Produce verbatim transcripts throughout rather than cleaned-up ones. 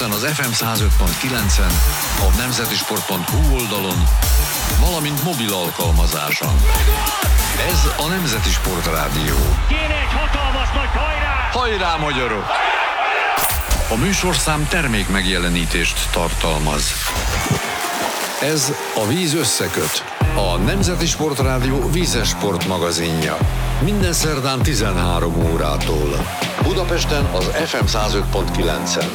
Budapesten az ef em száz öt pont kilencen, a nemzeti sport pont hú oldalon, valamint mobil alkalmazáson. Ez a Nemzeti Sport Rádió. Kéne egy hatalmas nagy hajrá! Hajrá, magyarok! A műsorszám termék megjelenítést tartalmaz. Ez a Víz összeköt, a Nemzeti Sport Rádió vízes sport magazinja. Minden szerdán tizenhárom órától. Budapesten az ef em száz öt pont kilencen.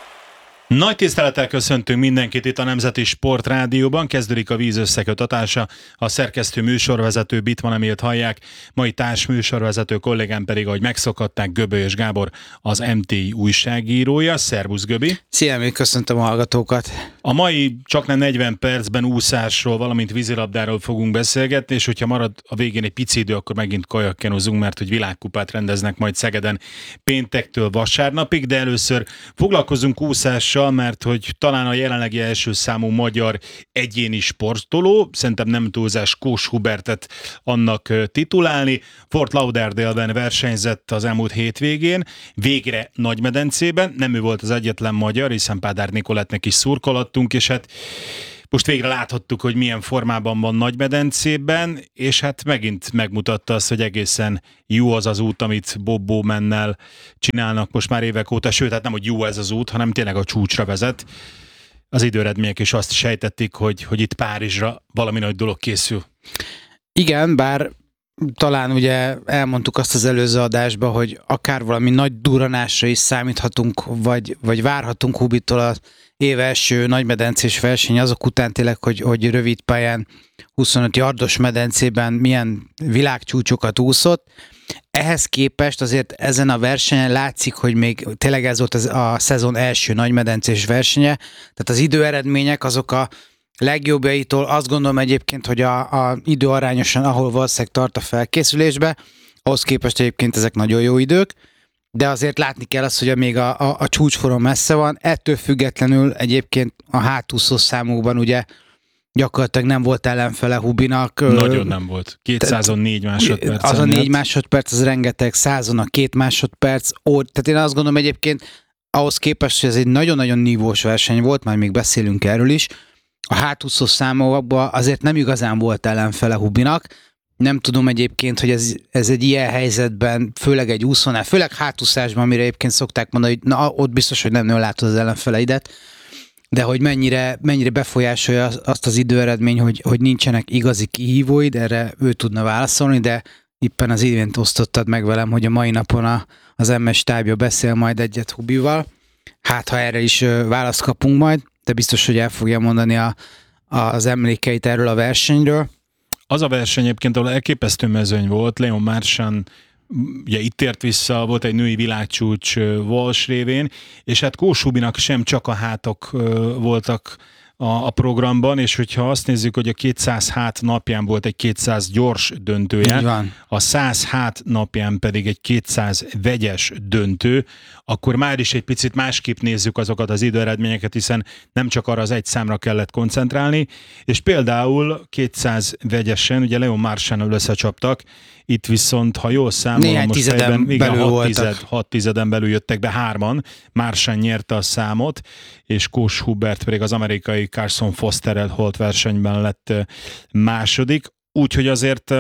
Nagy tisztelettel köszöntünk mindenkit itt a Nemzeti Sport Rádióban. Kezdődik a Víz összekötatása. A szerkesztő műsorvezető Bittman Emilt hallják, mai társ műsorvezető kollégám pedig, ahogy megszokhatták, Göbölyös Gábor, az em té i újságírója. Szervusz, Göbi! Szia, még köszöntöm a hallgatókat! A mai csaknem negyven percben úszásról, valamint vízilabdáról fogunk beszélgetni, és hogyha marad a végén egy pici idő, akkor megint kajakkenozunk, mert hogy világkupát rendeznek majd Szegeden péntektől vasárnapig, de először foglalkozunk úszással, mert hogy talán a jelenlegi első számú magyar egyéni sportoló, szerintem nem túlzás Kós Hubertet annak titulálni. Fort Lauderdale-ben versenyzett az elmúlt hétvégén, végre Nagymedencében, nem ő volt az egyetlen magyar, hiszen Pádár Nikolettnek is szurkolattunk, és hát most végre láthattuk, hogy milyen formában van Nagymedencében, és hát megint megmutatta azt, hogy egészen jó az az út, amit Bob Bowmannel csinálnak most már évek óta, sőt, hát nem, hogy jó ez az út, hanem tényleg a csúcsra vezet. Az időeredmények is azt sejtették, hogy, hogy itt Párizsra valami nagy dolog készül. Igen, bár talán ugye elmondtuk azt az előző adásban, hogy akár valami nagy duranásra is számíthatunk, vagy, vagy várhatunk Hubitól az év első nagymedencés verseny azok után tényleg, hogy, hogy rövid pályán huszonöt yardos medencében milyen világcsúcsokat úszott. Ehhez képest azért ezen a versenyen látszik, hogy még tényleg ez volt az, a szezon első nagymedencés versenye, tehát az időeredmények azok a legjobbjaitól azt gondolom egyébként, hogy a, a idő arányosan, ahol valószínűleg tart a felkészülésbe, ahhoz képest egyébként ezek nagyon jó idők, de azért látni kell azt, hogy még a, a, a csúcsforon messze van, ettől függetlenül egyébként a hátúszó számokban ugye gyakorlatilag nem volt ellenfele Hubinak. Nagyon nem volt. kétszázon négy másodperc. Az a négy másodperc, az rengeteg, százon a két másodperc. Ó, tehát én azt gondolom egyébként ahhoz képest, hogy ez egy nagyon-nagyon nívós verseny volt, majd még beszélünk erről is, a hátúszó számokban azért nem igazán volt ellenfele Hubinak. Nem tudom egyébként, hogy ez, ez egy ilyen helyzetben, főleg egy úszónál, főleg hátúszásban, amire egyébként szokták mondani, hogy na, ott biztos, hogy nem nő látod az ellenfeleidet, de hogy mennyire, mennyire befolyásolja azt az időeredmény, hogy, hogy nincsenek igazi kihívóid, erre ő tudna válaszolni, de éppen az imént osztottad meg velem, hogy a mai napon a, az em es stábja beszél majd egyet Hubival. Hát, ha erre is választ kapunk majd, de biztos, hogy el fogja mondani a, az emlékeit erről a versenyről. Az a verseny egyébként, ahol elképesztő mezőny volt, Leon Marchand ugye itt ért vissza, volt egy női világcsúcs Walsh révén, és hát Kós Hubinak sem csak a hátok voltak a, a programban, és hogyha azt nézzük, hogy a kétszáz hát napján volt egy kétszáz gyors döntője, a száz hát napján pedig egy kétszáz vegyes döntő, akkor már is egy picit másképp nézzük azokat az időeredményeket, hiszen nem csak arra az egy számra kellett koncentrálni, és például kétszáz vegyesen, ugye Leon Marchandnal összecsaptak, itt viszont, ha jól számolom, néhány most tizeden fejben, belül hat, voltak. tized, hat tizeden belül jöttek be hárman, Marchand nyerte a számot, és Kós Hubert pedig az amerikai Carson Fosterrel holt versenyben lett második, úgyhogy azért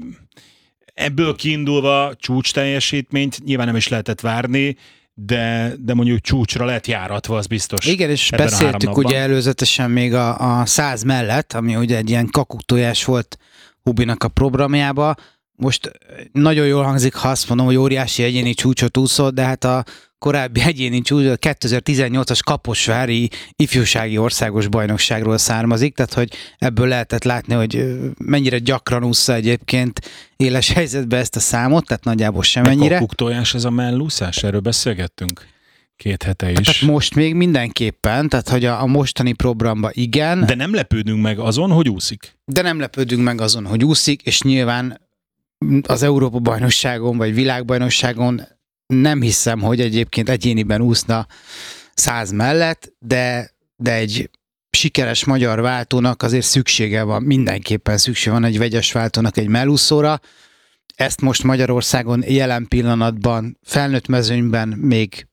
ebből kiindulva csúcs teljesítményt nyilván nem is lehetett várni, de, de mondjuk csúcsra lett járatva, az biztos. Igen, és beszéltük ugye előzetesen még a, a száz mellett, ami ugye egy ilyen kakuktojás volt Hubinak a programjába. Most nagyon jól hangzik, ha azt mondom, hogy óriási egyéni csúcsot úszott, de hát a korábbi egyéni csúcs a kétezer-tizennyolcas kaposvári ifjúsági országos bajnokságról származik, tehát hogy ebből lehetett látni, hogy mennyire gyakran ússza egyébként éles helyzetbe ezt a számot, tehát nagyjából semennyire. A kakuktojás, ez a mellúszás, erről beszélgettünk két hete is. Tehát most még mindenképpen, tehát hogy a, a mostani programban igen. De nem lepődünk meg azon, hogy úszik. De nem lepődünk meg azon, hogy úszik, és nyilván az Európa-bajnokságon vagy világbajnokságon nem hiszem, hogy egyébként egyéniben úszna száz mellett, de, de egy sikeres magyar váltónak azért szüksége van, mindenképpen szükség van egy vegyes váltónak egy mellúszóra. Ezt most Magyarországon jelen pillanatban felnőtt mezőnyben még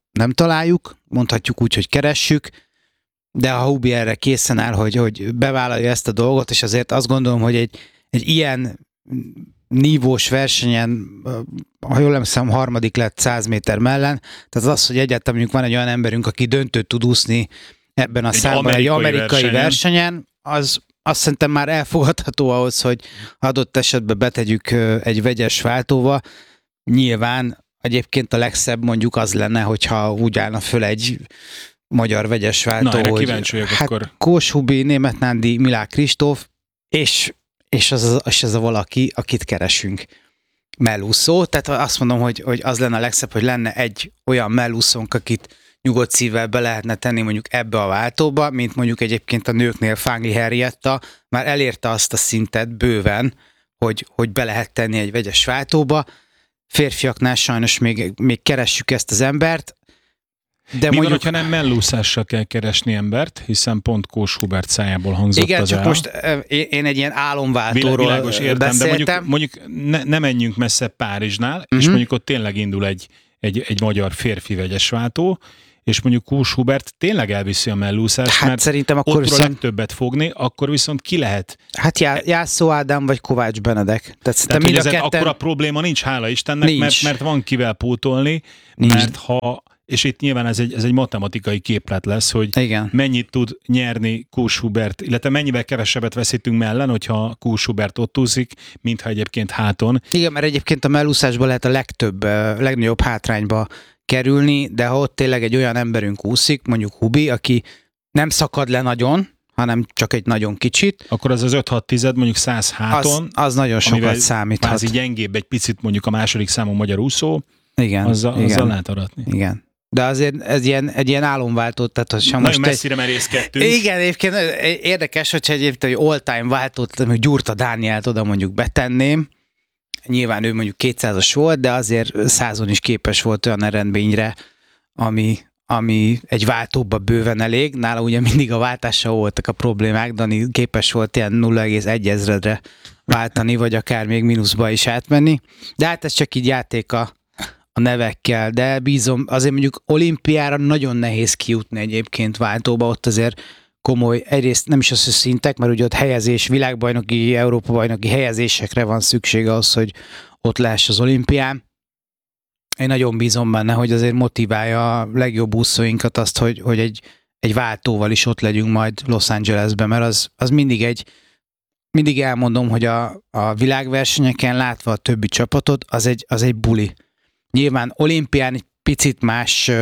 nem találjuk, mondhatjuk úgy, hogy keressük, de ha Hubi erre készen áll, hogy, hogy bevállalja ezt a dolgot, és azért azt gondolom, hogy egy, egy ilyen nívós versenyen, ha jól emlékszem, harmadik lett száz méter mellen, tehát az, hogy egyáltalán mondjuk van egy olyan emberünk, aki döntőt tud úszni ebben a egy számban amerikai egy amerikai versenyen, versenyen az azt szerintem már elfogadható ahhoz, hogy adott esetben betegyük egy vegyes váltóba. Nyilván egyébként a legszebb mondjuk az lenne, hogyha úgy állna föl egy magyar vegyes váltó, Na, erre hogy kíváncsi vagyok hát akkor. Kós Hubi, Németh Nándi, Milák Kristóf, és, és, az, és ez a valaki, akit keresünk. Mellúszó, tehát azt mondom, hogy, hogy az lenne a legszebb, hogy lenne egy olyan mellúszónk, akit nyugodt szívvel be lehetne tenni mondjuk ebbe a váltóba, mint mondjuk egyébként a nőknél Fángli Henrietta már elérte azt a szintet bőven, hogy, hogy be lehet tenni egy vegyes váltóba. Férfiaknál sajnos még, még keressük ezt az embert. De Mi mondjuk... van, hogyha nem mellúszással kell keresni embert, hiszen pont Kós Hubert szájából hangzott Igen, az csak el. most én egy ilyen álomváltóról Világos, értem, beszéltem. de mondjuk, mondjuk ne, ne menjünk messze Párizsnál, uh-huh. és mondjuk ott tényleg indul egy, egy, egy magyar férfi vegyes váltó, és mondjuk Kós Hubert tényleg elviszi a mellúszást, hát mert szerintem akkor ott viszont... a legtöbbet fogni, akkor viszont ki lehet. Hát Já- Jászó Ádám vagy Kovács Benedek. Tehát, Tehát mind a ketten... akkor a probléma nincs, hála Istennek, nincs. Mert, mert van kivel pótolni, nincs. Mert ha, és itt nyilván ez egy, ez egy matematikai képlet lesz, hogy igen. mennyit tud nyerni Kós Hubert, illetve mennyivel kevesebbet veszítünk mellen, hogyha Kós Hubert ott úszik, mintha egyébként háton. Igen, mert egyébként a mellúszásban lehet a legtöbb, legnagyobb hátrányba kerülni, de ha ott tényleg egy olyan emberünk úszik, mondjuk Hubi, aki nem szakad le nagyon, hanem csak egy nagyon kicsit. Akkor az az öt-hat tized, mondjuk száz háton. Az, az nagyon sokat számíthat. Kvázi gyengébb egy picit mondjuk a második számú magyar úszó. Igen. Azzal, igen. azzal lehet aratni. Igen. De azért ez ilyen, egy ilyen álomváltó, tehát az sem nagyon most messzire egy... merészkedtünk. Igen, egyébként érdekes, hogyha egyébként egy all-time váltót, hogy Gyurta Dánielt oda mondjuk betenném. Nyilván ő mondjuk kétszázas volt, de azért százon is képes volt olyan eredményre, ami, ami egy váltóba bőven elég. Nála ugye mindig a váltással voltak a problémák, Dani képes volt ilyen nulla egész egy ezredre váltani, vagy akár még mínuszba is átmenni. De hát ez csak így játék a, a nevekkel, de bízom, azért mondjuk olimpiára nagyon nehéz kijutni egyébként váltóba, ott azért komoly, egyrészt nem is az, hogy szintek, mert ugye ott helyezés, világbajnoki, Európa-bajnoki helyezésekre van szükség ahhoz, hogy ott lehess az olimpián. Én nagyon bízom benne, hogy azért motiválja a legjobb úszóinkat azt, hogy, hogy egy, egy váltóval is ott legyünk majd Los Angelesben, mert az, az mindig egy, mindig elmondom, hogy a, a világversenyeken látva a többi csapatot, az egy, az egy buli. Nyilván olimpián egy picit más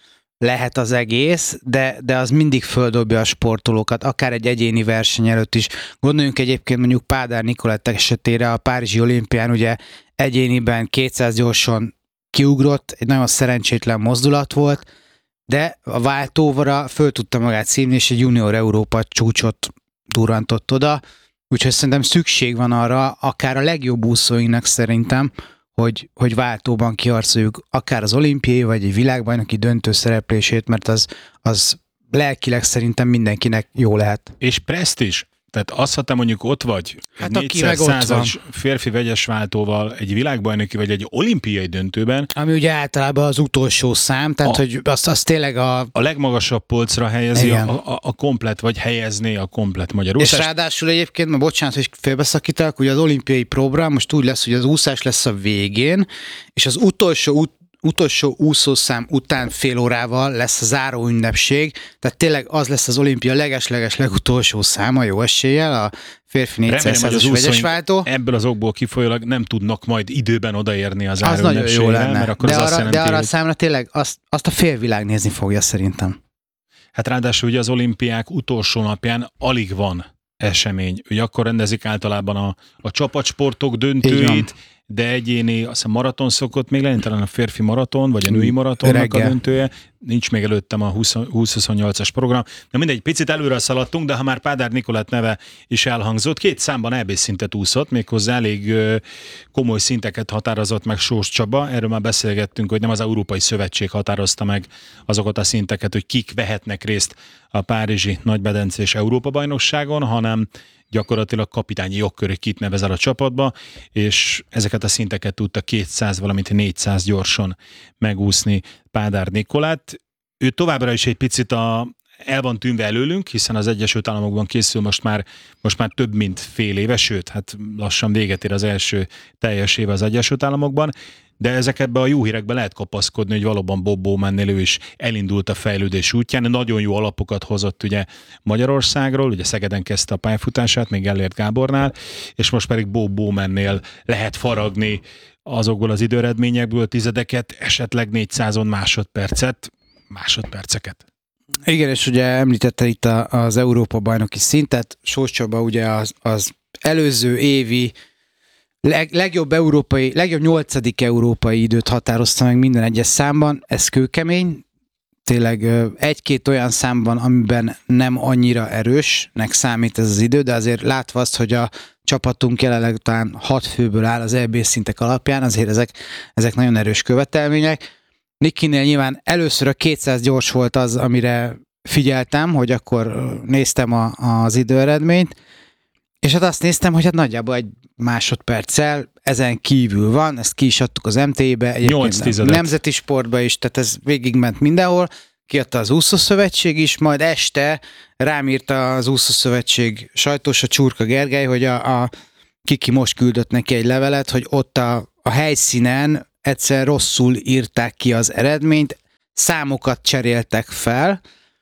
lehet az egész, de, de az mindig földobja a sportolókat, akár egy egyéni verseny előtt is. Gondoljunk egyébként mondjuk Pádár Nikolett esetére, a Párizsi olimpián ugye egyéniben kétszáz gyorsan kiugrott, egy nagyon szerencsétlen mozdulat volt, de a váltóvara föl tudta magát szívni, és egy junior Európa csúcsot durrantott oda, úgyhogy szerintem szükség van arra, akár a legjobb úszóinknak szerintem, hogy, hogy váltóban kiharcoljuk akár az olimpiai, vagy egy világbajnoki döntő szereplését, mert az, az lelkileg szerintem mindenkinek jó lehet. És presztízs? Tehát azt, ha te mondjuk ott vagy, hát négyszázas férfi vegyes váltóval egy világbajnoki vagy egy olimpiai döntőben. Ami ugye általában az utolsó szám, tehát a, hogy azt, azt tényleg a... A legmagasabb polcra helyezi a, a, a komplet, vagy helyezné a komplet magyar úszást. És ráadásul egyébként, ma bocsánat, hogy félbeszakítalak, ugye az olimpiai program most úgy lesz, hogy az úszás lesz a végén, és az utolsó út utolsó úszószám után fél órával lesz a záró ünnepség, tehát tényleg az lesz az olimpia leges-leges legutolsó száma, jó eséllyel, a férfi négyszázas vegyesváltó. Ebből az okból kifolyólag nem tudnak majd időben odaérni az záró az nagyon jó lenne, mert akkor de, az arra, azt jelenti, de arra hogy... a számra tényleg azt, azt a félvilág nézni fogja szerintem. Hát ráadásul ugye az olimpiák utolsó napján alig van esemény. Ugye akkor rendezik általában a, a csapatsportok döntőit, de egyéni, azt hiszem maraton szokott még lenni, talán a férfi maraton, vagy a női maratonnak Reggel. A döntője. Nincs még előttem a húsz huszonnyolcas program. De mindegy, picit előre szaladtunk, de ha már Pádár Nikolett neve is elhangzott, két számban é bé szintet úszott, méghozzá elég komoly szinteket határozott meg Sós Csaba. Erről már beszélgettünk, hogy nem az Európai Szövetség határozta meg azokat a szinteket, hogy kik vehetnek részt a párizsi nagymedencés Európa-bajnokságon, hanem gyakorlatilag kapitányi jogkör, kit nevezel a csapatba, és ezeket a szinteket tudta kétszáz, valamint négyszáz gyorsan megúszni Pádár Nikolát. Ő továbbra is egy picit a, el van tűnve előlünk, hiszen az Egyesült Államokban készül most már, most már több mint fél éve, sőt, hát lassan véget ér az első teljes éve az Egyesült Államokban, de ezekbe a jó hírekbe lehet kapaszkodni, hogy valóban Bob Bowmannél ő is elindult a fejlődés útján. Nagyon jó alapokat hozott ugye Magyarországról, ugye Szegeden kezdte a pályafutását, még Gellért Gábornál, és most pedig Bob Bowmannél lehet faragni azokból az időeredményekből tizedeket, esetleg négyszázon másodpercet, másodperceket. Igen, és ugye említette itt a, az Európa-bajnoki szintet, Sós Csaba ugye az, az előző évi leg, legjobb európai, legjobb nyolcadik európai időt határozta meg minden egyes számban, ez kőkemény, tényleg egy-két olyan számban, amiben nem annyira erősnek számít ez az idő, de azért látva azt, hogy a csapatunk jelenleg talán hat főből áll az é bé szintek alapján, azért ezek, ezek nagyon erős követelmények. Nikinél nyilván először a kétszáz gyors volt az, amire figyeltem, hogy akkor néztem a, az időeredményt, és hát azt néztem, hogy hát nagyjából egy másodperccel ezen kívül van, ezt ki is adtuk az em té é-be, egyébként nemzeti sportba is, tehát ez végigment mindenhol, kiadta az úszószövetség is, majd este rám írta az úszószövetség sajtós, a Csurka Gergely, hogy a, a Kiki most küldött neki egy levelet, hogy ott a, a helyszínen egyszer rosszul írták ki az eredményt, számokat cseréltek fel,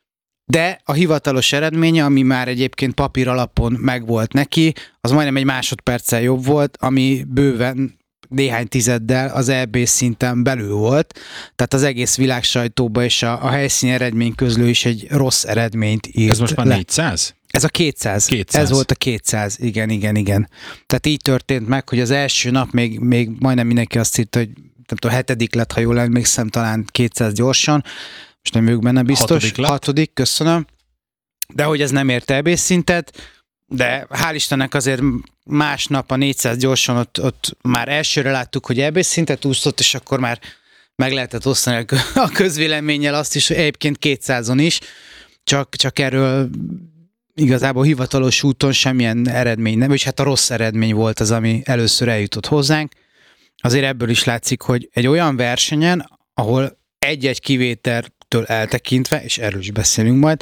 de a hivatalos eredménye, ami már egyébként papír alapon megvolt neki, az majdnem egy másodperccel jobb volt, ami bőven néhány tizeddel az é bé szinten belül volt, tehát az egész világ sajtóba és a, a helyszíni eredmény közlő is egy rossz eredményt írt. Ez most már le. négyszáz? Ez a kétszáz. kétszáz. Ez volt a kétszáz, igen, igen, igen. Tehát így történt meg, hogy az első nap még, még majdnem mindenki azt írta, hogy nem tudom, hetedik lett, ha jól emlékszem, talán kétszáz gyorsan, most nem ők benne biztos. Hatodik lett. Hatodik, köszönöm. De hogy ez nem ért é bé szintet, de hál' Istennek azért másnap a négyszáz gyorsan ott, ott már elsőre láttuk, hogy é bé szintet úszott, és akkor már meg lehetett osztani a közvéleménnyel azt is, hogy egyébként kétszázon is, csak, csak erről igazából hivatalos úton semmilyen eredmény nem, és hát a rossz eredmény volt az, ami először eljutott hozzánk. Azért ebből is látszik, hogy egy olyan versenyen, ahol egy-egy kivételtől eltekintve, és erről is beszélünk majd,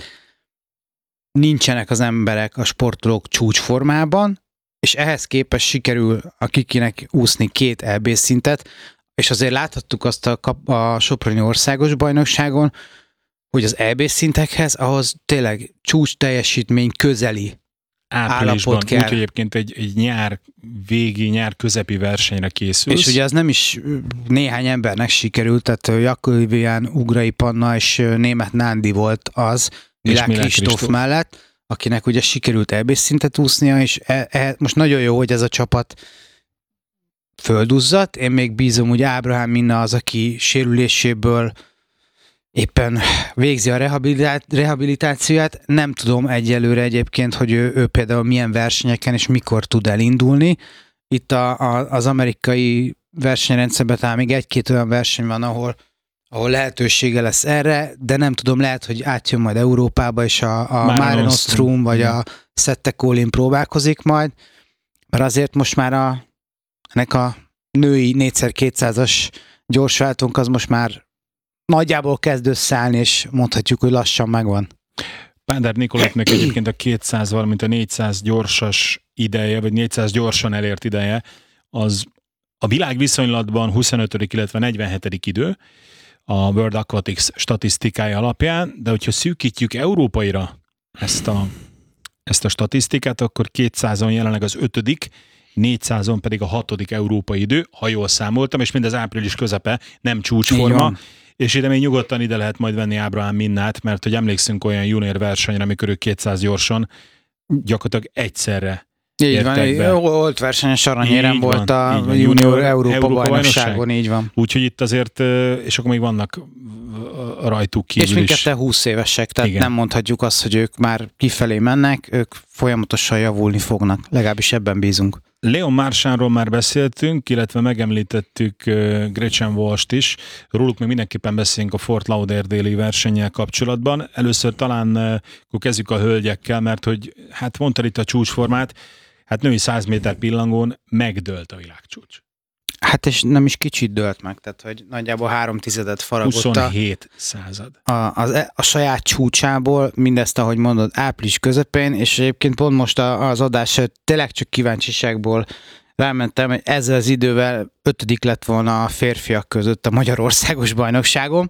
nincsenek az emberek, a sportolók csúcsformában, és ehhez képest sikerül a Kikinek úszni két é bé szintet, és azért láthattuk azt a, a Soproni országos bajnokságon, hogy az é bé szintekhez ahhoz tényleg csúcs teljesítmény közeli áprilisban, állapot kell. Úgyhogy egyébként egy, egy nyár végi, nyár közepi versenyre készülsz. És ugye az nem is néhány embernek sikerült, tehát Jakovian, Ugrai Panna és Németh Nándi volt az, Milák Kristóf mellett, akinek ugye sikerült é bé szintet úsznia, és e, e, most nagyon jó, hogy ez a csapat földuzzadt. Én még bízom, hogy Ábrahám Minna az, aki sérüléséből éppen végzi a rehabilitációját. Nem tudom egyelőre egyébként, hogy ő, ő például milyen versenyeken és mikor tud elindulni. Itt a, a, az amerikai versenyrendszerben talán még egy-két olyan verseny van, ahol ahol lehetősége lesz erre, de nem tudom, lehet, hogy átjön majd Európába, és a, a Mare Nostrum, vagy a Sette Colin próbálkozik majd, mert azért most már a, ennek a női négyszer kétszázas gyorsváltónk az most már nagyjából kezd összeállni, és mondhatjuk, hogy lassan megvan. Pádár Nikoláknak egyébként a kétszáz, valamint a négyszáz gyorsas ideje, vagy négyszáz gyorsan elért ideje, az a világ viszonylatban huszonötödik, illetve negyvenhetedik idő, a World Aquatics statisztikája alapján, de hogyha szűkítjük európaira ezt a, ezt a statisztikát, akkor kétszázon jelenleg az ötödik, négyszázon pedig a hatodik európai idő, ha jól számoltam, és mindez április közepe, nem csúcsforma, és ide még nyugodtan ide lehet majd venni Ábrahám Minnát, mert hogy emlékszünk olyan junior versenyre, amikor ők kétszáz gyorsan gyakorlatilag egyszerre így van, volt versenyes aranyérem volt a van, junior, junior Európa, Európa bajnokságon, így van. Úgyhogy itt azért, és akkor még vannak rajtuk kívül és mindketten húsz évesek, tehát igen. Nem mondhatjuk azt, hogy ők már kifelé mennek, ők folyamatosan javulni fognak, legalábbis ebben bízunk. Leon Marchandról már beszéltünk, illetve megemlítettük Gretchen Walsh-t is, róluk még mindenképpen beszélünk a Fort Lauderdale-i versennyel kapcsolatban. Először talán akkor kezdjük a hölgyekkel, mert hogy hát mondtad itt a csúcsformát, hát női száz méter pillangón megdőlt a világcsúcs. Hát és nem is kicsit dőlt meg, tehát hogy nagyjából három tizedet faragott huszonhét század. A, a, a saját csúcsából, mindezt, ahogy mondod, április közepén, és egyébként pont most az adás tényleg csak kíváncsiságból rámentem, hogy ezzel az idővel ötödik lett volna a férfiak között a Magyarországos bajnokságon.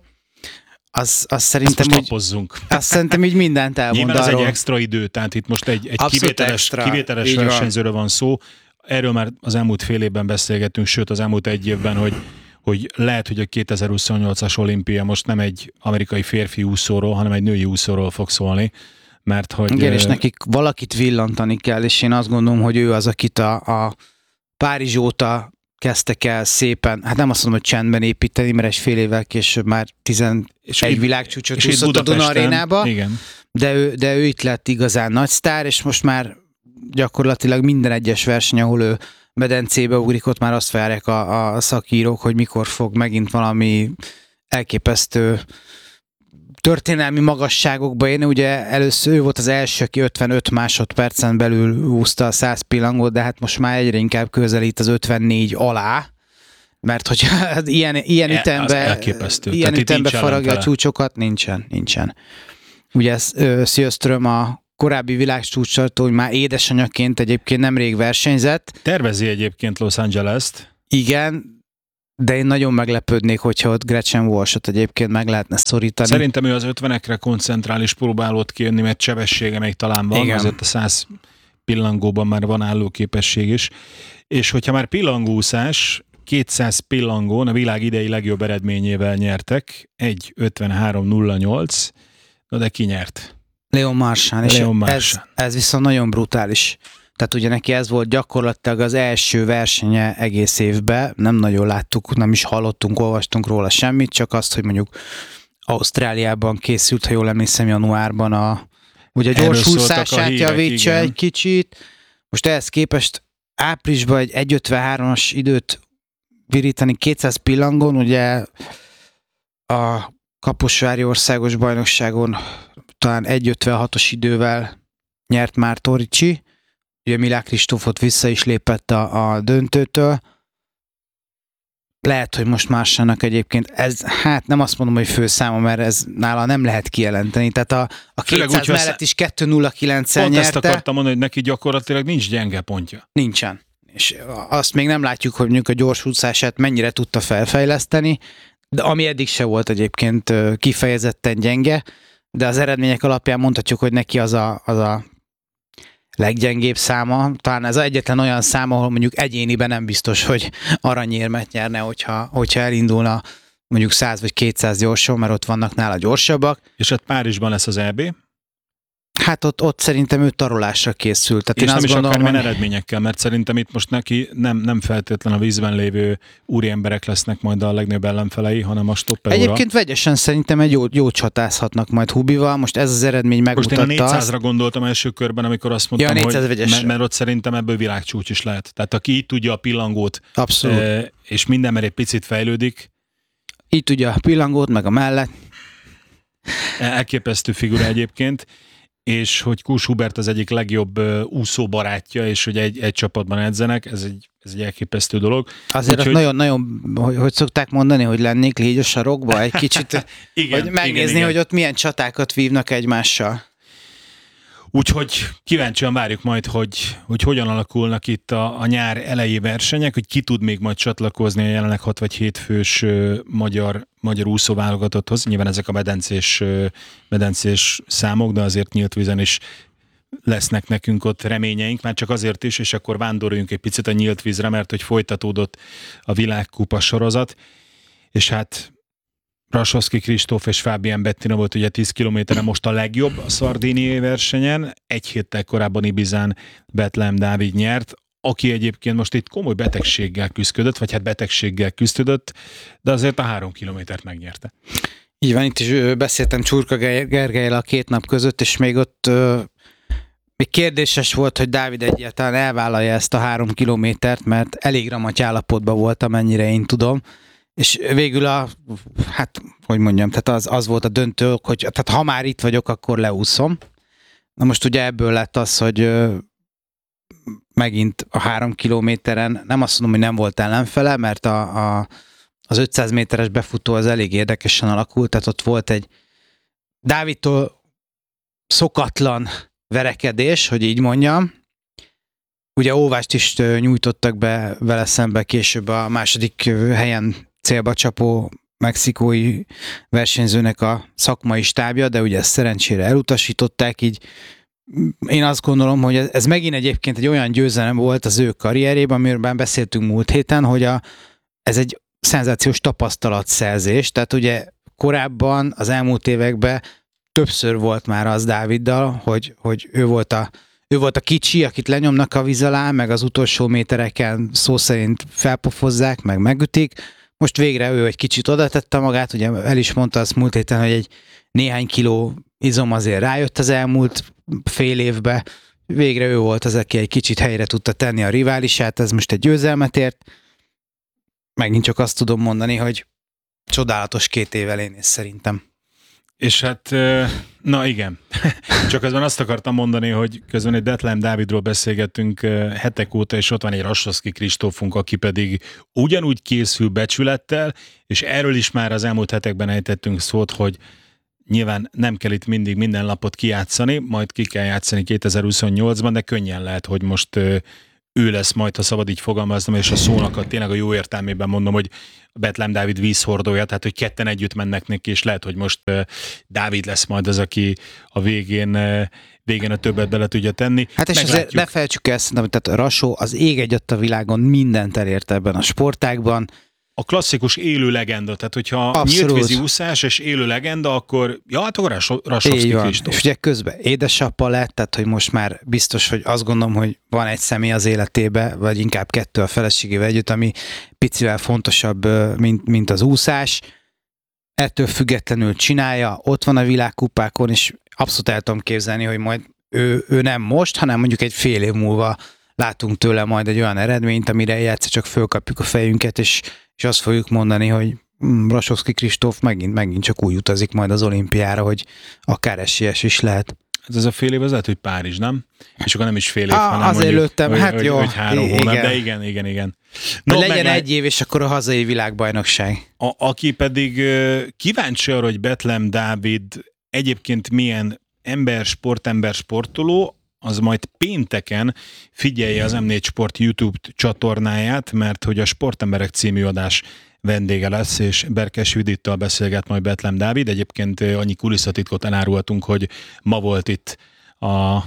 Az, az szerintem, most úgy, lapozzunk. azt szerintem így mindent elmond Nyilván ez arról. egy extra idő, tehát itt most egy, egy kivételes, extra. kivételes versenyzőről van szó. Erről már az elmúlt fél évben beszélgettünk, sőt az elmúlt egy évben, hogy, hogy lehet, hogy a kétezer-huszonnyolcas olimpia most nem egy amerikai férfi úszóról, hanem egy női úszóról fog szólni, mert hogy... Igen, és nekik valakit villantani kell, és én azt gondolom, hogy ő az, akit a, a Párizs óta kezdtek el szépen, hát nem azt mondom, hogy csendben építeni, mert egy fél évvel később már tizenegy világcsúcsot úszott a Duna arénába, igen. De, ő, de ő itt lett igazán nagy sztár, és most már gyakorlatilag minden egyes verseny, ahol ő medencébe ugrik, ott már azt várják a, a szakírók, hogy mikor fog megint valami elképesztő történelmi magasságokba érni. Ugye először ő volt az első, aki ötvenöt másodpercen belül úszta a száz pillangót, de hát most már egyre inkább közelít az ötvennégy alá, mert hogy ilyen, ilyen ütembe, ilyen ütembe faragja a csúcsokat, nincsen, nincsen. Ugye Sjöström a korábbi világcsúcsartó, hogy már édesanyaként egyébként nemrég versenyzett. Tervezi egyébként Los Angeles-t. Igen, de én nagyon meglepődnék, hogyha ott Gretchen Walsh-ot egyébként meg lehetne szorítani. Szerintem ő az ötvenekre koncentrál és próbál ott kijönni, mert sebessége még talán van, igen. Azért a száz pillangóban már van állóképesség is. És hogyha már pillangóúszás, kétszáz pillangón a világ idei legjobb eredményével nyertek, egy ötvenhárom nulla nyolc, no de ki nyert? Leon Marchand, és Leon ez, ez viszont nagyon brutális. Tehát ugye neki ez volt gyakorlatilag az első versenye egész évben, nem nagyon láttuk, nem is hallottunk, olvastunk róla semmit, csak azt, hogy mondjuk Ausztráliában készült, ha jól emlékszem, januárban a, ugye a gyors húszását javítsa egy kicsit. Most ehhez képest áprilisban egy egy ötvenhármas időt virítani kétszáz pillangon, ugye a Kaposvári Országos Bajnokságon talán egy ötvenhatos idővel nyert Márton Ricci, ugye Milák Kristófot vissza is lépett a, a döntőtől. Lehet, hogy most Marchandnak egyébként ez, hát nem azt mondom, hogy főszáma, mert ez nála nem lehet kijelenteni. Tehát a, a kétszáz úgy, mellett is kettő nulla kilenccel nyerte. Pont ezt akartam mondani, hogy neki gyakorlatilag nincs gyenge pontja. Nincsen. És azt még nem látjuk, hogy mondjuk a gyorsúszását mennyire tudta felfejleszteni, de ami eddig se volt egyébként kifejezetten gyenge, de az eredmények alapján mondhatjuk, hogy neki az a, az a leggyengébb száma. Talán ez egyetlen olyan szám, ahol mondjuk egyéniben nem biztos, hogy aranyérmet nyerne, hogyha, hogyha elindulna mondjuk száz vagy kétszáz gyorsan, mert ott vannak nála gyorsabbak. És hát Párizsban lesz az é bé? Hát ott, ott szerintem ő tarolásra készült. Tehát és én nem azt is gondolom, akármilyen hogy... eredményekkel, mert szerintem itt most neki nem, nem feltétlen a vízben lévő úriemberek lesznek majd a legnagyobb ellenfelei, hanem a stopperóra. Egyébként vegyesen szerintem egy jó, jó csatázhatnak majd Hubival, most ez az eredmény megmutatta. Most én a négyszázra azt... gondoltam első körben, amikor azt mondtam, ja, hogy vegyes. mert ott szerintem ebből világcsúcs is lehet. Tehát aki így tudja a pillangót, abszolút. És minden már egy picit fejlődik. Így tudja a pillangót, meg a mellett. Elképesztő figura egyébként. És hogy Kós Hubert az egyik legjobb uh, úszó barátja, és hogy egy, egy csapatban edzenek, ez egy, ez egy elképesztő dolog. Azért úgy, hogy... nagyon-nagyon, hogy, hogy szokták mondani, hogy lennék légy a sarokba egy kicsit, igen, hogy megnézni, igen, hogy ott milyen csatákat vívnak egymással. Úgyhogy kíváncsian várjuk majd, hogy, hogy hogyan alakulnak itt a, a nyár elejé versenyek, hogy ki tud még majd csatlakozni a jelenleg hat vagy hét fős uh, magyar, magyar úszóválogatotthoz. Nyilván ezek a medencés, uh, medencés számok, de azért nyílt vízen is lesznek nekünk ott reményeink, már csak azért is, és akkor vándoroljunk egy picit a nyílt vízre, mert hogy folytatódott a világkupa sorozat, és hát Brassowski Kristóf és Fábián Bettina volt ugye tíz kilométeren most a legjobb a szardiniai versenyen, egy héttel korábban Ibizán Betlehem Dávid nyert, aki egyébként most itt komoly betegséggel küzdött, vagy hát betegséggel küzdött, de azért a három kilométert megnyerte. Így van, itt is beszéltem Csurka Gergellyel a két nap között, és még ott uh, még kérdéses volt, hogy Dávid egyáltalán elvállalja ezt a három kilométert, mert elég ramaty állapotban volt, amennyire én tudom. És végül a, hát, hogy mondjam, tehát az, az volt a döntő, hogy tehát ha már itt vagyok, akkor leúszom. Na most ugye ebből lett az, hogy megint a három kilométeren, nem azt mondom, hogy nem volt ellenfele, mert a, a, az ötszáz méteres befutó az elég érdekesen alakult, tehát ott volt egy Dávidtól szokatlan verekedés, hogy így mondjam. Ugye óvást is nyújtottak be vele szembe később a második helyen célba csapó mexikói versenyzőnek a szakmai stábja, de ugye ezt szerencsére elutasították, így én azt gondolom, hogy ez megint egyébként egy olyan győzelem volt az ő karrierjében, amiről beszéltünk múlt héten, hogy a, ez egy szenzációs tapasztalatszerzés, tehát ugye korábban az elmúlt években többször volt már az Dáviddal, hogy, hogy ő volt a Ő volt a kicsi, akit lenyomnak a víz alá, meg az utolsó métereken szó szerint felpofozzák, meg megütik. Most végre ő egy kicsit oda tette magát, ugye el is mondta azt múlt héten, hogy egy néhány kiló izom azért rájött az elmúlt fél évbe. Végre ő volt az, aki egy kicsit helyre tudta tenni a riválisát, ez most egy győzelmet ért. Megint csak azt tudom mondani, hogy csodálatos két év elén és szerintem. És hát, na igen, csak közben azt akartam mondani, hogy közben egy Betlehem Dávidról beszélgettünk hetek óta, és ott van egy Rasovszky Kristófunk, aki pedig ugyanúgy készül becsülettel, és erről is már az elmúlt hetekben ejtettünk szót, hogy nyilván nem kell itt mindig minden lapot kijátszani, majd ki kell játszani kétezer-huszonnyolcban, de könnyen lehet, hogy most ő lesz majd, ha szabad így fogalmaznom, és a szónak a tényleg a jó értelmében mondom, hogy Betlehem Dávid vízhordója, tehát hogy ketten együtt mennek neki, és lehet, hogy most uh, Dávid lesz majd az, aki a végén, uh, végén a többet bele tudja tenni. Hát és Meglátjuk. azért ne felejtsük ezt, tehát Rasó az ég egyet a világon mindent elért ebben a sportágban. A klasszikus élő legenda, tehát hogyha nyíltvízi úszás és élő legenda, akkor ja, hát akkor Rasovszky Kristóf. És ugye közben édesapa lett, tehát hogy most már biztos, hogy azt gondolom, hogy van egy személy az életébe, vagy inkább kettő a feleségével együtt, ami picivel fontosabb, mint, mint az úszás. Ettől függetlenül csinálja, ott van a világkupákon, és abszolút el tudom képzelni, hogy majd ő, ő nem most, hanem mondjuk egy fél év múlva látunk tőle majd egy olyan eredményt, amire egyszer csak fölkapjuk a fejünket, és és azt fogjuk mondani, hogy Rasovszky Kristóf megint, megint csak úgy utazik majd az olimpiára, hogy akár esélyes is lehet. Ez az a fél év, az lehet, hogy Párizs, nem? És akkor nem is fél év, ah, hanem azért mondjuk, lőttem, hogy, hát hogy, jó, hogy három igen. hónap, de igen, igen, igen. No, legyen meglát... egy év, és akkor a hazai világbajnokság. A, aki pedig uh, kíváncsi arra, hogy Betlehem Dávid egyébként milyen ember, sportember, sportoló, az majd pénteken figyelje az em négy Sport YouTube csatornáját, mert hogy a Sportemberek című adás vendége lesz, és Berkes Judittal beszélget majd Betlehem Dávid. Egyébként annyi kulisszatitkot elárultunk, hogy ma volt itt a,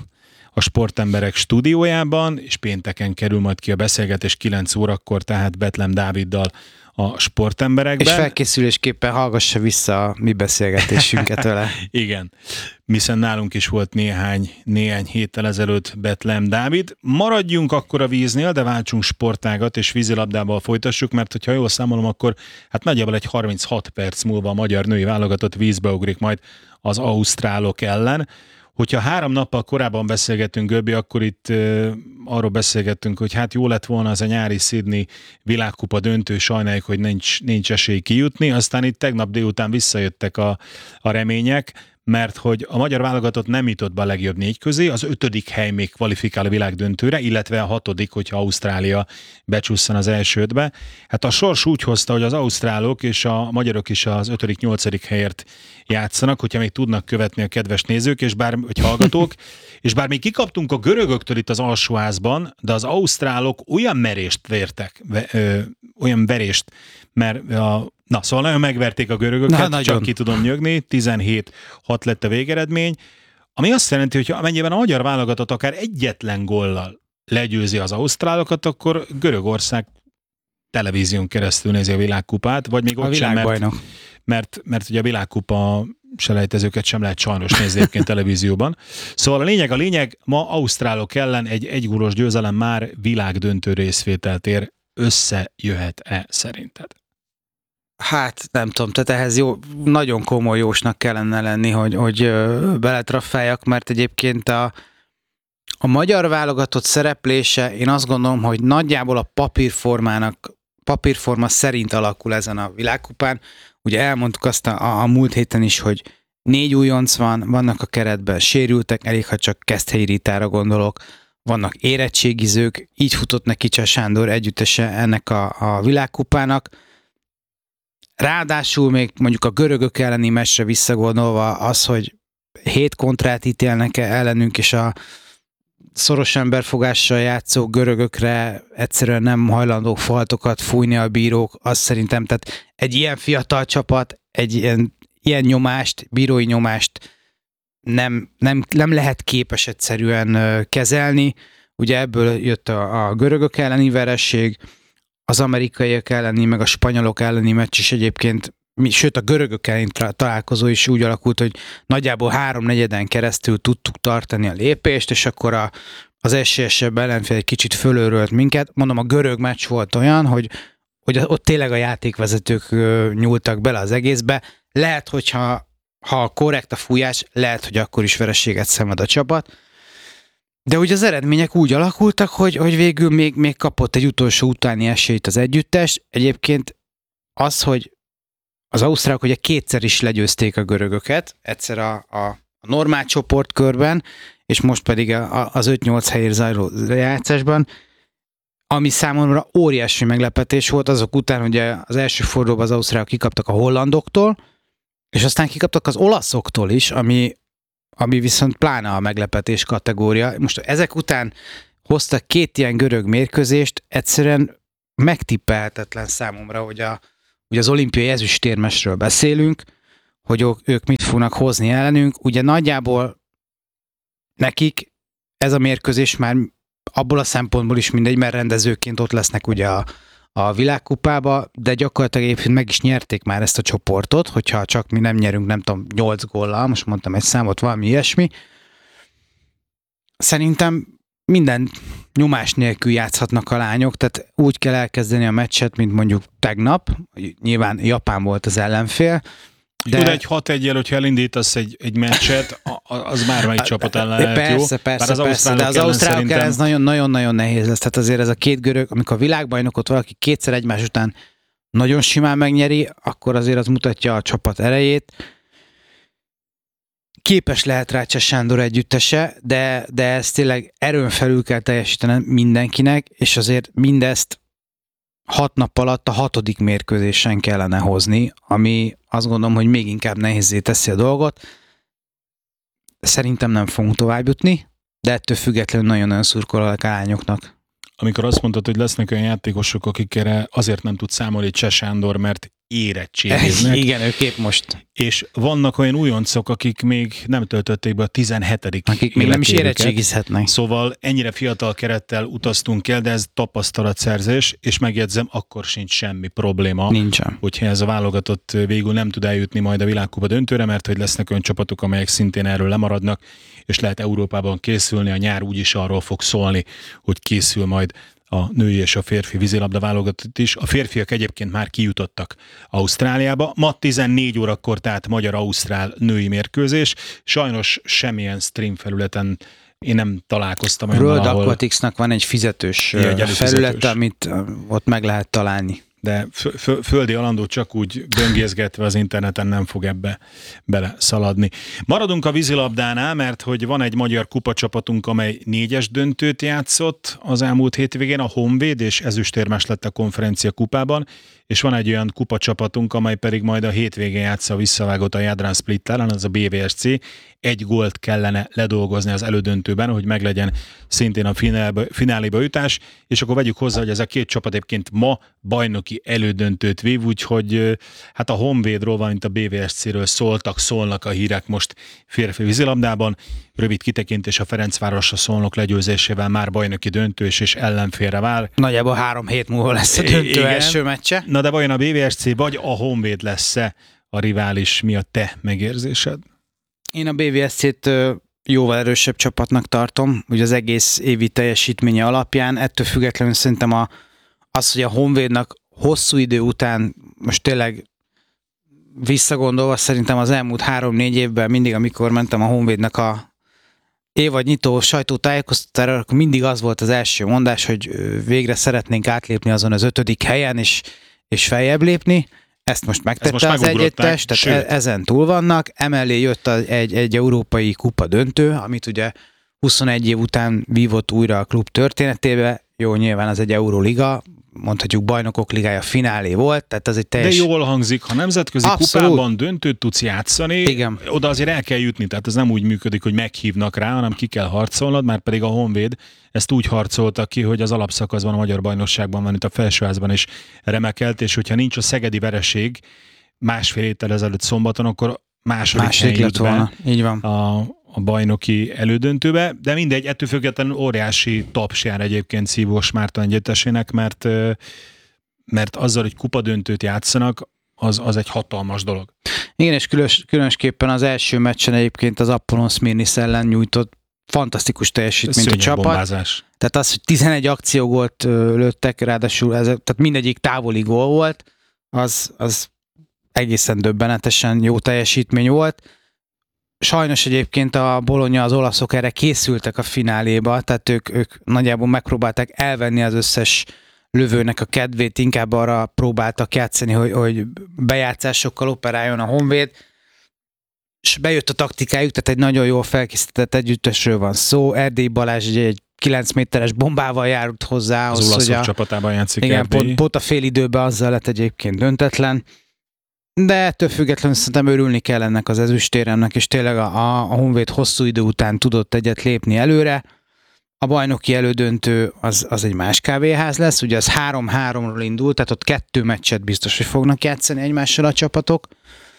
a Sportemberek stúdiójában, és pénteken kerül majd ki a beszélgetés kilenc órakor, tehát Betlehem Dáviddal a Sportemberekben. És felkészülésképpen hallgassa vissza a mi beszélgetésünket vele. Igen, hiszen nálunk is volt néhány, néhány héttel ezelőtt Betlehem Dávid. Maradjunk akkor a víznél, de váltsunk sportágat, és vízilabdával folytassuk, mert hogyha jól számolom, akkor hát nagyjából egy harminchat perc múlva a magyar női válogatott vízbe ugrik majd az ausztrálok ellen. Hogyha három nappal korábban beszélgettünk, Göbbi, akkor itt uh, arról beszélgettünk, hogy hát jó lett volna az a nyári Sydney világkupa döntő, sajnáljuk, hogy nincs, nincs esély kijutni, aztán itt tegnap délután visszajöttek a, a remények, mert hogy a magyar válogatott nem jutott be a legjobb négy közé, az ötödik hely még kvalifikál a világdöntőre, illetve a hatodik, hogyha Ausztrália becsusszan az első ötbe. Hát a sors úgy hozta, hogy az ausztrálok és a magyarok is az ötödik, nyolcadik helyért játszanak, hogyha még tudnak követni a kedves nézők, és bár, vagy hallgatók, és bár még kikaptunk a görögöktől itt az alsóházban, de az ausztrálok olyan merést vértek, ve, ö, olyan verést, mert a Na, szóval nagyon megverték a görögöket, Na, csak ki tudom nyögni, tizenhét hat lett a végeredmény, ami azt jelenti, hogy amennyiben a magyar válogatott akár egyetlen gollal legyőzi az ausztrálokat, akkor Görögország televízión keresztül nézi a világkupát, vagy még a ott sem, mert, mert, mert ugye a világkupa selejtezőket sem lehet sajnos nézni egyébként televízióban. Szóval a lényeg, a lényeg, ma ausztrálok ellen egy egygólos győzelem már világdöntő részvételt ér, összejöhet-e szerinted? Hát nem tudom, tehát ehhez jó, nagyon komoly jósnak kellene lenni, hogy, hogy beletrafáljak, mert egyébként a, a magyar válogatott szereplése, én azt gondolom, hogy nagyjából a papírformának, papírforma szerint alakul ezen a világkupán. Ugye elmondtuk azt a, a múlt héten is, hogy négy újonc van, vannak a keretben sérültek, elég ha csak Keszthelyi Ritára gondolok, vannak érettségizők, így futott neki Cseh Sándor együttese ennek a, a világkupának. Ráadásul még mondjuk a görögök elleni meccsre visszagondolva az, hogy hét kontrát ítélnek ellenünk, és a szoros emberfogással játszó görögökre egyszerűen nem hajlandók faltokat fújni a bírók, azt szerintem, tehát egy ilyen fiatal csapat, egy ilyen, ilyen nyomást, bírói nyomást nem, nem, nem lehet képes egyszerűen kezelni. Ugye ebből jött a, a görögök elleni veresség, az amerikaiak elleni, meg a spanyolok elleni meccs is egyébként, sőt a görögök elleni találkozó is úgy alakult, hogy nagyjából háromnegyeden keresztül tudtuk tartani a lépést, és akkor a, az esélyesebb ellenfél egy kicsit fölőrölt minket. Mondom, a görög meccs volt olyan, hogy, hogy ott tényleg a játékvezetők nyúltak bele az egészbe. Lehet, hogyha ha korrekt a fújás, lehet, hogy akkor is vereséget szenved a csapat. De ugye az eredmények úgy alakultak, hogy, hogy végül még, még kapott egy utolsó utáni esélyt az együttes. Egyébként az, hogy az ausztrálok ugye kétszer is legyőzték a görögöket, egyszer a, a normál csoportkörben, és most pedig a, az öt-nyolc helyért zajló játszásban, ami számomra óriási meglepetés volt azok után, hogy az első fordulóban az ausztrálok kikaptak a hollandoktól, és aztán kikaptak az olaszoktól is, ami, ami viszont pláne a meglepetés kategória. Most ezek után hoztak két ilyen görög mérkőzést, egyszerűen megtippelhetetlen számomra, hogy, a, hogy az olimpiai ezüstérmesről beszélünk, hogy ők mit fognak hozni ellenünk. Ugye nagyjából nekik ez a mérkőzés már abból a szempontból is mindegy, mert rendezőként ott lesznek ugye a, a világkupába, de gyakorlatilag egyébként meg is nyerték már ezt a csoportot, hogyha csak mi nem nyerünk, nem tudom, nyolc góllal, most mondtam egy számot, valami ilyesmi. Szerintem minden nyomás nélkül játszhatnak a lányok, tehát úgy kell elkezdeni a meccset, mint mondjuk tegnap, nyilván Japán volt az ellenfél, de... Ugye egy hat egyel, hogyha elindítasz egy, egy meccset, az bármelyik csapat ellen lehet persze, jó. Persze, persze, az persze, de az ausztrálok ellen ez nagyon-nagyon nehéz lesz. Tehát azért ez a két görög, amikor a világbajnokot valaki kétszer egymás után nagyon simán megnyeri, akkor azért az mutatja a csapat erejét. Képes lehet rá Cseh Sándor együttese, de, de ezt tényleg erőn felül kell teljesíteni mindenkinek, és azért mindezt hat nap alatt a hatodik mérkőzésen kellene hozni, ami azt gondolom, hogy még inkább nehézzé teszi a dolgot. Szerintem nem fogunk tovább jutni, de ettől függetlenül nagyon-nagyon szurkolok a lányoknak. Amikor azt mondtad, hogy lesznek olyan játékosok, akikre azért nem tud számolni Cseh Sándor, mert érettségiznek. Igen, ők épp most. És vannak olyan újoncok, akik még nem töltötték be a tizenhetedik Akik még nem is érettségizhetnek. Szóval ennyire fiatal kerettel utaztunk el, de ez tapasztalatszerzés, és megjegyzem, akkor sincs semmi probléma. Nincsen. Hogyha ez a válogatott végül nem tud eljutni majd a világkupa döntőre, mert hogy lesznek olyan csapatok, amelyek szintén erről lemaradnak, és lehet Európában készülni, a nyár úgyis arról fog szólni, hogy készül majd a női és a férfi vízilabda válogatott is. A férfiak egyébként már kijutottak Ausztráliába. Ma tizennégy órakor tehát magyar-ausztrál női mérkőzés. Sajnos semmilyen stream felületen én nem találkoztam olyannal, World ahol... Aquaticsnak van egy fizetős egy felület, amit ott meg lehet találni. De f- földi alandó csak úgy böngészgetve az interneten nem fog ebbe bele szaladni. Maradunk a vízilabdánál, mert hogy van egy magyar kupacsapatunk, amely négyes döntőt játszott az elmúlt hétvégén, a Honvéd, és ezüstérmes lett a konferencia kupában, és van egy olyan kupacsapatunk, amely pedig majd a hétvégén játsza a visszavágott a Jadran Split ellen, az a bé vé es cé. Egy gólt kellene ledolgozni az elődöntőben, hogy meglegyen szintén a finálba, fináléba jutás, és akkor vegyük hozzá, hogy ez a két csapat egyébként ma bajnoki elődöntőt vív, úgyhogy hát a Honvédról, valamint a bé vé es céről szóltak, szólnak a hírek most férfi vízilabdában. Rövid kitekintés, a Ferencvárosra Szolnok legyőzésével már bajnoki döntős és ellenfélre vár. Nagyjából három hét múlva lesz a döntő Igen. első meccse. Na de vajon a bé vé es cé vagy a Honvéd lesz-e a rivális? Mi a te megérzésed? Én a bé vé es cét jóval erősebb csapatnak tartom, ugye az egész évi teljesítménye alapján. Ettől függetlenül szerintem a, az, hogy a Honvédnak hosszú idő után, most tényleg visszagondolva, szerintem az elmúlt három-négy évben mindig, amikor mentem a Honvédnak a évadnyitó sajtótájékoztatára, akkor mindig az volt az első mondás, hogy végre szeretnénk átlépni azon az ötödik helyen, és, és feljebb lépni. Ezt most megtette most az együttes, tehát sőt. ezen túl vannak. Emellé jött egy, egy európai kupa döntő, amit ugye huszonegy év után vívott újra a klub történetébe. Jó, nyilván az egy Euroliga, mondhatjuk bajnokok ligája finálé volt, tehát az egy teljes... De jól hangzik, ha nemzetközi Abszolút. kupában döntőt tudsz játszani, Igen. oda azért el kell jutni, tehát ez nem úgy működik, hogy meghívnak rá, hanem ki kell harcolnod, már pedig a Honvéd ezt úgy harcolta ki, hogy az alapszakaszban, a magyar bajnokságban van, itt a felsőházban is remekelt, és hogyha nincs a szegedi vereség másfél héttel ezelőtt szombaton, akkor második, Második helyen lett jut be volna, így van. a, a bajnoki elődöntőbe, de mindegy, ettől függetlenül óriási taps jár egyébként Szívós Márton egyetesének, mert mert azzal, hogy kupadöntőt játszanak, az, az egy hatalmas dolog. Igen, és különös, különösképpen az első meccsen egyébként az Apollon Smyrnis ellen nyújtott fantasztikus teljesítményt a csapat. Bombázás. Tehát az, hogy tizenegy akciógólt lőttek, ráadásul ez, tehát mindegyik távoli gól volt, az, az egészen döbbenetesen jó teljesítmény volt. Sajnos egyébként a Bologna, az olaszok erre készültek a fináléba, tehát ők, ők nagyjából megpróbálták elvenni az összes lövőnek a kedvét, inkább arra próbáltak játszani, hogy, hogy bejátszásokkal operáljon a Honvéd, és bejött a taktikájuk, tehát egy nagyon jól felkészített együttesről van szó. Erdélyi Balázs egy, egy kilenc méteres bombával járult hozzá. Az az, olaszok a, csapatában játszik igen, Erdélyi. pont, pont a fél időben azzal lett egyébként döntetlen, de ettől függetlenül szerintem örülni kell ennek az ezüstéremnek, és tényleg a, a Honvéd hosszú idő után tudott egyet lépni előre. A bajnoki elődöntő az, az egy más kávéház lesz, ugye az három-háromról indul, tehát ott kettő meccset biztos, hogy fognak játszani egymással a csapatok.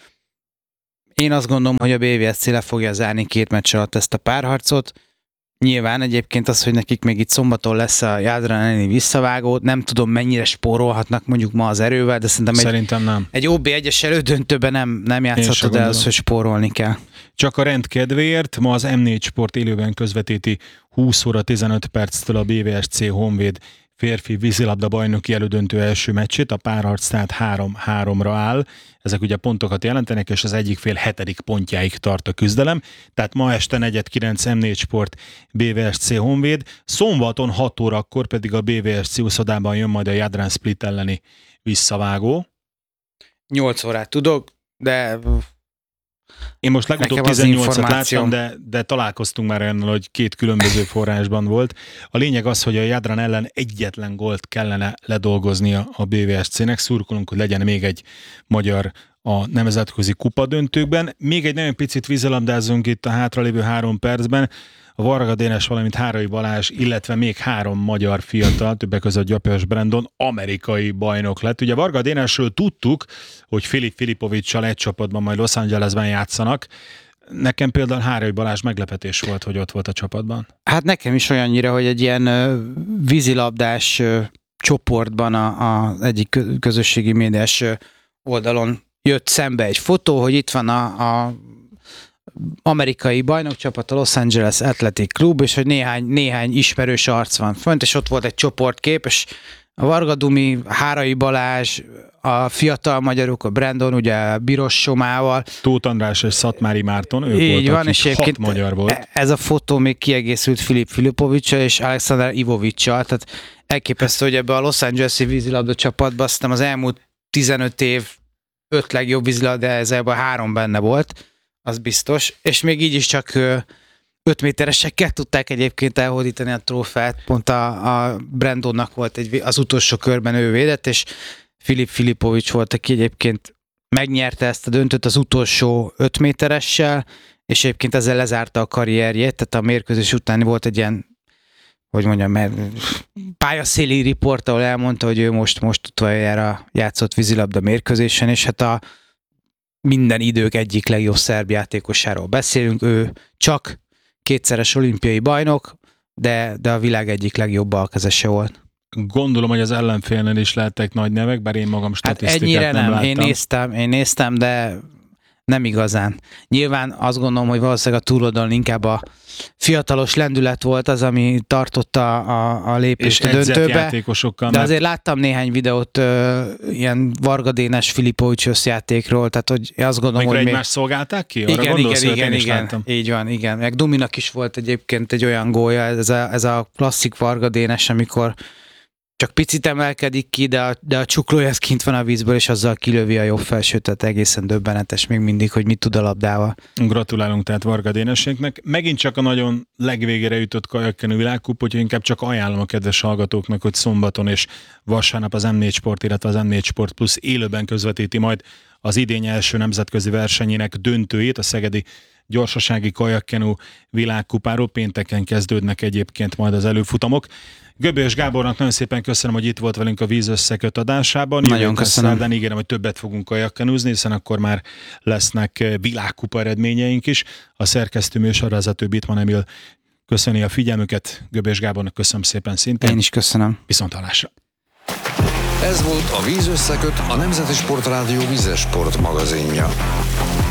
Én azt gondolom, hogy a bé vé es cé le fogja zárni két meccs alatt ezt a párharcot. Nyilván egyébként az, hogy nekik még itt szombaton lesz a Jádrán elleni visszavágó, nem tudom mennyire spórolhatnak mondjuk ma az erővel, de szerintem, Szerintem egy, nem. egy o bé egyes elődöntőben nem, nem játszhatod el az, hogy spórolni kell. Csak a rend kedvéért ma az em négy Sport élőben közvetíti húsz óra tizenöt perctől a bé vé es cé Honvéd férfi vízilabda bajnoki elődöntő első meccsét, a párharc tehát három-háromra áll. Ezek ugye pontokat jelentenek, és az egyik fél hetedik pontjáig tart a küzdelem. Tehát ma este negyed kilenc em négy Sport bé vé es cé Honvéd, szombaton hat órakor pedig a bé vé es cé úszodában jön majd a Jadran Split elleni visszavágó. nyolc órát tudok, de... Én most legutóbb tizennyolcat láttam, de, de találkoztunk már olyannal, hogy két különböző forrásban volt. A lényeg az, hogy a Jadran ellen egyetlen gólt kellene ledolgoznia a bé vé es cének. Szurkolunk, hogy legyen még egy magyar a nemzetközi kupadöntőkben. Még egy nagyon picit vízilabdázunk itt a hátralévő három percben. A Varga Dénes, valamint Hárai Balázs, illetve még három magyar fiatal, többek között Gyapjas Brandon, amerikai bajnok lett. Ugye Varga Dénesről tudtuk, hogy Filip Filipovics-sal egy csapatban majd Los Angelesben játszanak. Nekem például Hárai Balázs meglepetés volt, hogy ott volt a csapatban. Hát nekem is olyannyira, hogy egy ilyen ö, vízilabdás ö, csoportban az egyik közösségi médiás ö, oldalon jött szembe egy fotó, hogy itt van a, a amerikai bajnokcsapat, a Los Angeles Athletic Club, és hogy néhány, néhány ismerős arc van fönt, és ott volt egy csoportkép, és a Varga Dumi, Hárai Balázs, a fiatal magyarok, a Brandon, ugye Biros Somával. Tóth András és Szatmári Márton, ők így voltak, van, és hat magyar volt. Ez a fotó még kiegészült Filip Filipovics-sal és Alexander Ivovics-sal, tehát elképesztő, hogy ebbe a Los Angeles-i vízilabda csapatba aztán az elmúlt tizenöt év öt legjobb vízilabda, ezzel három benne volt, az biztos, és még így is csak öt méteresekkel tudták egyébként elhódítani a trófeát, pont a, a Brandonnak volt egy, az utolsó körben ő védett, és Filip Filipovics volt, aki egyébként megnyerte ezt a döntőt az utolsó öt méteressel, és egyébként ezzel lezárta a karrierjét, tehát a mérkőzés után volt egy ilyen, hogy mondjam, mert pályaszéli riport, ahol elmondta, hogy ő most, most utoljára játszott vízilabda mérkőzésen, és hát a minden idők egyik legjobb szerb játékosáról beszélünk, ő csak kétszeres olimpiai bajnok, de, de a világ egyik legjobb balkezese volt. Gondolom, hogy az ellenfélnél is lehettek nagy nevek, bár én magam statisztikát hát ennyire nem, nem láttam. Én néztem, én néztem, de nem igazán. Nyilván azt gondolom, hogy valószínűleg a túloldalon inkább a fiatalos lendület volt az, ami tartotta a, a lépést a döntőbe. Játékosokkal, de mert... azért láttam néhány videót ö, ilyen Varga Dénes Filipovics összjátékról, tehát hogy azt gondolom, Amikor hogy egymást még... szolgálták ki? Arra igen, gondolsz, igen, igen, igen, igen. Így van, igen. Meg Duminak is volt egyébként egy olyan gólja, ez a, ez a klasszik Varga Dénes, amikor csak picit emelkedik ki, de a, de a csuklója az kint van a vízből, és azzal kilövi a jobb felsőt, tehát egészen döbbenetes még mindig, hogy mit tud a labdával. Gratulálunk tehát Varga Dénességnek. Megint csak a nagyon legvégére jutott kajakkenő világkupa, úgyhogy inkább csak ajánlom a kedves hallgatóknak, hogy szombaton és vasárnap az em négy Sport, illetve az em négy Sport Plus élőben közvetíti majd az idény első nemzetközi versenyének döntőjét, a szegedi gyorsasági kajakkenu világkupáról. Pénteken kezdődnek egyébként majd az előfutamok. Göbölyös Gábornak nagyon szépen köszönöm, hogy itt volt velünk a Víz összeköt adásában. Nagyon köszönöm. De ígérem, hogy többet fogunk kajakkenúzni, hiszen akkor már lesznek világkupa eredményeink is. A szerkesztő műsorvezető Bitman Emil köszöni a figyelmüket. Göbölyös Gábornak köszönöm szépen szintén. Én is köszönöm. Viszonthallásra. Ez volt a Víz összeköt, a Nemzeti Sportrádió vízes sport magazinja.